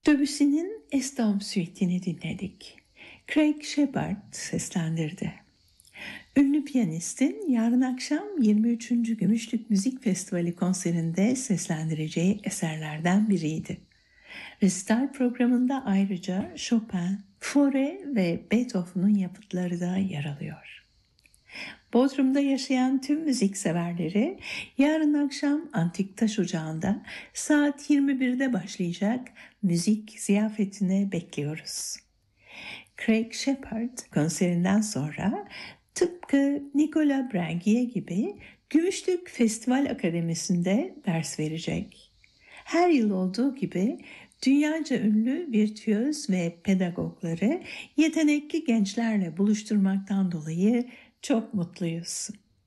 Debussy'nin Estom Suite'ini dinledik. Craig Shepard seslendirdi. Ünlü piyanistin yarın akşam 23. Gümüşlük Müzik Festivali konserinde seslendireceği eserlerden biriydi. Resital programında ayrıca Chopin, Fauré ve Beethoven'un yapıtları da yer alıyor. Bodrum'da yaşayan tüm müzik severleri yarın akşam Antik Taş Ocağı'nda saat 21'de başlayacak müzik ziyafetine bekliyoruz. Craig Shepard konserinden sonra tıpkı Nicola Brangier gibi Gümüşlük Festival Akademisi'nde ders verecek. Her yıl olduğu gibi dünyaca ünlü virtüöz ve pedagogları yetenekli gençlerle buluşturmaktan dolayı çok mutluyuz.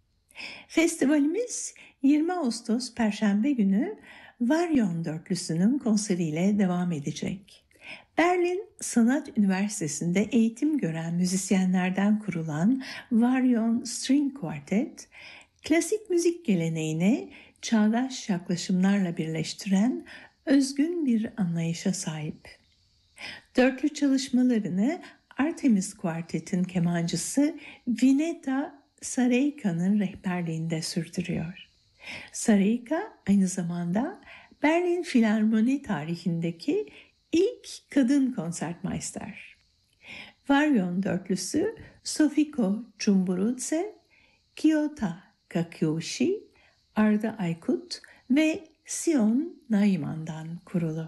Festivalimiz 20 Ağustos Perşembe günü Varyon Dörtlüsü'nün konseriyle devam edecek. Berlin Sanat Üniversitesi'nde eğitim gören müzisyenlerden kurulan Varyon String Quartet, klasik müzik geleneğini çağdaş yaklaşımlarla birleştiren özgün bir anlayışa sahip. Dörtlü çalışmalarını Artemis Quartet'in kemancısı Vineta Sareika'nın rehberliğinde sürdürüyor. Sareika aynı zamanda Berlin Filarmoni tarihindeki ilk kadın konsertmeister. Varyon dörtlüsü Sofiko Chumburudze, Kiyota Kakyoshi, Arda Aykut ve Sion Naiman'dan kurulu.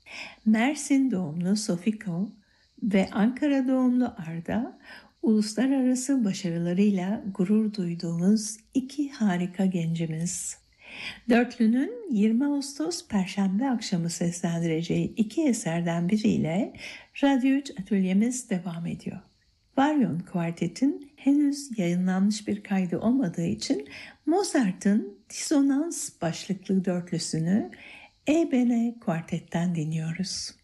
Mersin doğumlu Sofiko ve Ankara doğumlu Arda, uluslararası başarılarıyla gurur duyduğumuz iki harika gencimiz. Dörtlünün 20 Ağustos Perşembe akşamı seslendireceği iki eserden biriyle Radyo 3 atölyemiz devam ediyor. Varyon Quartet'in henüz yayınlanmış bir kaydı olmadığı için Mozart'ın Disonans başlıklı dörtlüsünü E-Bene Quartet'ten dinliyoruz.